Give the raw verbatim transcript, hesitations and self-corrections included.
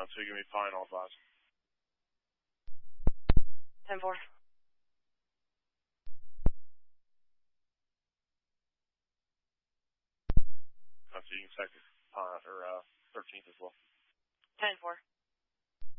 Uh, so you give me fine all five. ten four. Uh, so you can second uh, or uh, thirteenth as well. ten four.